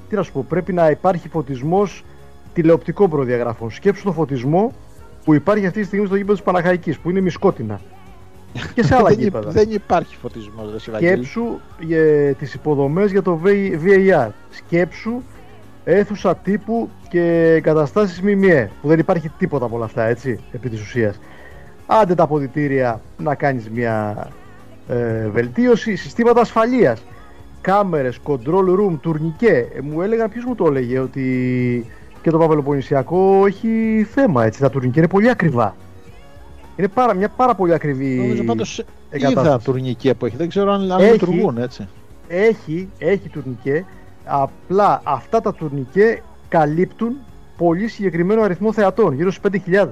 τι να σου πω, πρέπει να υπάρχει φωτισμός τηλεοπτικών προδιαγραφών. Σκέψου το φωτισμό που υπάρχει αυτή τη στιγμή στο γήπεδο της Παναχαϊκής, που είναι μισκότινα. Και σε άλλα γήπεδα. Δεν υπάρχει φωτισμός. Σκέψου τις υποδομές για το VAR. Σκέψου αίθουσα τύπου και εγκαταστάσεις ΜΜΕ, που δεν υπάρχει τίποτα από όλα αυτά, έτσι, επί της ουσίας. Άντε τα αποδυτήρια να κάνεις μια βελτίωση. Συστήματα ασφαλείας, κάμερες, control room, τουρνικέ. Μου έλεγαν, ποιος μου το έλεγε, ότι και το Παπελοποννησιακό έχει θέμα, έτσι, τα τουρνικέ είναι πολύ ακριβά. Είναι μια πάρα πολύ ακριβή. Νομίζω πάντως είδα τουρνικέ που έχει, δεν ξέρω αν λειτουργούν, έτσι. Έχει τουρνικέ, απλά αυτά τα τουρνικέ καλύπτουν πολύ συγκεκριμένο αριθμό θεατών, γύρω στους 5.000.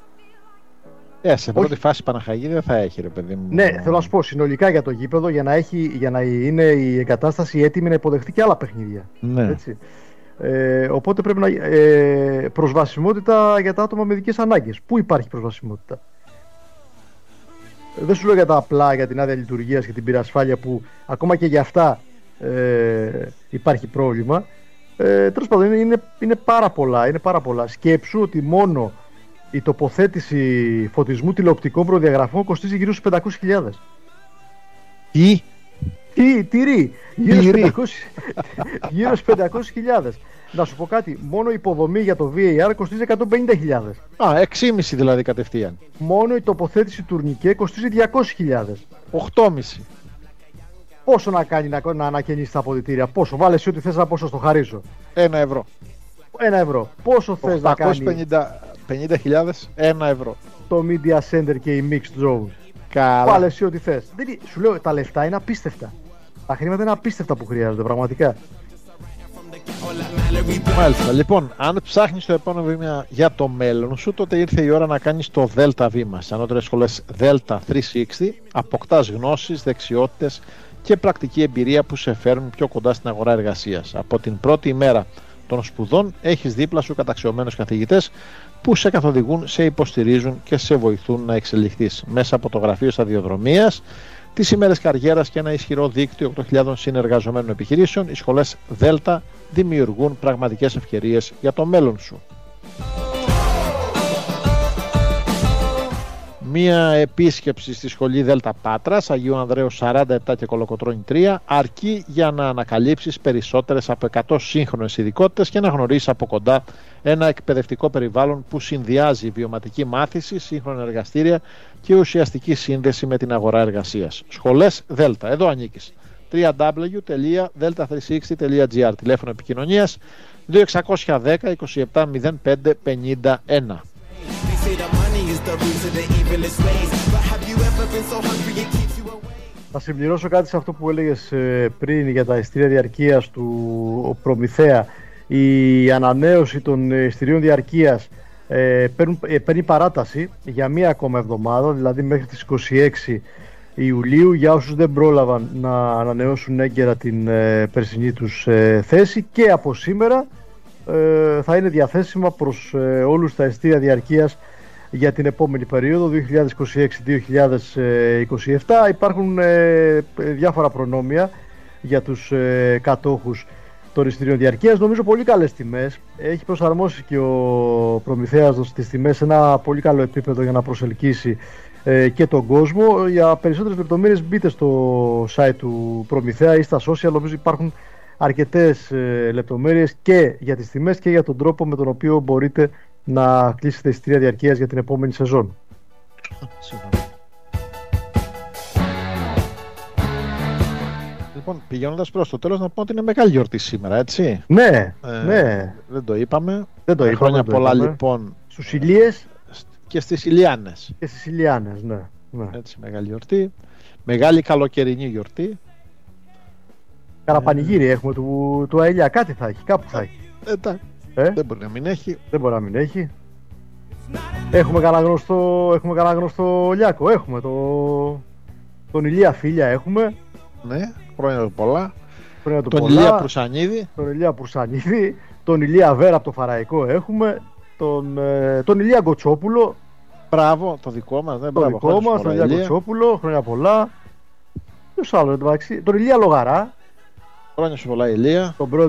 Σε πρώτη φάση Παναχαϊκή δεν θα έχει, ρε παιδί μου. Ναι, θέλω να σου πω, συνολικά για το γήπεδο, για να είναι η εγκατάσταση έτοιμη να υποδεχτεί και άλλα παιχνίδια. Ναι. Έτσι. Οπότε πρέπει να προσβασιμότητα για τα άτομα με ειδικές ανάγκες. Πού υπάρχει προσβασιμότητα? Δεν σου λέω για τα απλά, για την άδεια λειτουργίας και την πυρασφάλεια, που ακόμα και για αυτά υπάρχει πρόβλημα. Τέλος πάντων, είναι πάρα πολλά. Σκέψου ότι μόνο η τοποθέτηση φωτισμού τηλεοπτικών προδιαγραφών κοστίζει γύρω στους 500.000. Γύρω στους 500.000. Να σου πω κάτι, μόνο η υποδομή για το VAR κοστίζει 150.000. 6,5 δηλαδή κατευθείαν. Μόνο η τοποθέτηση τουρνικέ κοστίζει 200.000. 8,5. Πόσο να κάνει να ανακαινήσει τα αποδυτήρια? Πόσο? Βάλε εσύ ό,τι θες, να πόσο στο χαρίζω. 1 ευρώ. 1 ευρώ. Πόσο θες να κάνει? 50.000, 1 ευρώ. Το Media Center και η Mixed Zone. Καλά. Βάλε εσύ ό,τι θες. Σου λέω, τα λεφτά είναι απίστευτα. Τα χρήματα είναι απίστευτα που χρειάζονται, πραγματικά. Μάλιστα. Λοιπόν, αν ψάχνεις το επόμενο βήμα για το μέλλον σου, τότε ήρθε η ώρα να κάνεις το Δέλτα βήμα. Στις ανώτερες σχολές Delta 360 αποκτάς γνώσεις, δεξιότητες και πρακτική εμπειρία που σε φέρνουν πιο κοντά στην αγορά εργασίας. Από την πρώτη ημέρα των σπουδών έχεις δίπλα σου καταξιωμένους καθηγητές που σε καθοδηγούν, σε υποστηρίζουν και σε βοηθούν να εξελιχθείς. Μέσα από το γραφείο σταδιοδρομίας, τις ημέρες καριέρας και ένα ισχυρό δίκτυο 8.000 συνεργαζομένων επιχειρήσεων, οι σχολές Δέλτα δημιουργούν πραγματικές ευκαιρίες για το μέλλον σου. Μία επίσκεψη στη σχολή Δέλτα Πάτρας, Αγίου Ανδρέου 47 και Κολοκοτρώνη 3, αρκεί για να ανακαλύψεις περισσότερες από 100 σύγχρονες ειδικότητες και να γνωρίσεις από κοντά ένα εκπαιδευτικό περιβάλλον που συνδυάζει βιωματική μάθηση, σύγχρονα εργαστήρια και ουσιαστική σύνδεση με την αγορά εργασίας. Σχολές Δέλτα, εδώ ανήκεις. www.delta360.gr. Τηλέφωνο επικοινωνίας 2610 27 05 51. Θα συμπληρώσω κάτι σε αυτό που έλεγες πριν για τα ειστήρια διαρκείας του Προμηθέα. Η ανανέωση των ειστηρίων διαρκείας παίρνει παράταση για μία ακόμα εβδομάδα, δηλαδή μέχρι τις 26 Ιουλίου, για όσους δεν πρόλαβαν να ανανεώσουν έγκαιρα την περσινή τους θέση, και από σήμερα θα είναι διαθέσιμα προς όλους τα ειστήρια διαρκείας για την επόμενη περίοδο 2026-2027. Υπάρχουν διάφορα προνόμια για τους κατόχους των ειστηρίων διαρκείας. Νομίζω πολύ καλές τιμές. Έχει προσαρμόσει και ο Προμηθέας τις τιμές σε ένα πολύ καλό επίπεδο για να προσελκύσει και τον κόσμο. Για περισσότερες λεπτομέρειες μπείτε στο site του Προμηθέα ή στα social. Νομίζω υπάρχουν αρκετές λεπτομέρειες και για τις τιμές και για τον τρόπο με τον οποίο μπορείτε να κλείσετε εισιτήρια διαρκείας για την επόμενη σεζόν. Λοιπόν, πηγαίνοντας προς το τέλος, να πω ότι είναι μεγάλη γιορτή σήμερα, έτσι. Ναι, ναι. Δεν το είπαμε. Χρόνια πολλά λοιπόν στους Ηλίες και στις Ηλιάνες. Και στις Ηλιάνες, ναι. Έτσι, μεγάλη γιορτή. Μεγάλη καλοκαιρινή γιορτή. Καραπανηγύρι έχουμε του Αηλιά. Κάτι θα έχει, κάπου θα έχει. Δεν μπορεί να μην έχει. Δεν μπορεί να μην έχει. Έχουμε κανένα γνωστό Λιάκο. Έχουμε τον Ηλία Φίλια έχουμε. Ναι, χρόνια πολλά. Τον Ηλία Προυσανίδη. Τον Ηλία Βέρα από το Φαραϊκό έχουμε. Τον Ηλία Γκοτσόπουλο. Μπράβο, το δικό μας. Τον Ηλία Γκοτσόπουλο. Χρόνια πολλά. Ποιος άλλο, εντάξει. Τον Ηλία Λογαρά. Χρόνια σου πολλά, Ηλία. Τον πρώτο